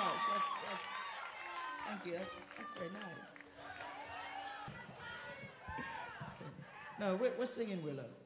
much. Thank you. That's very nice. No, we're singing Willow.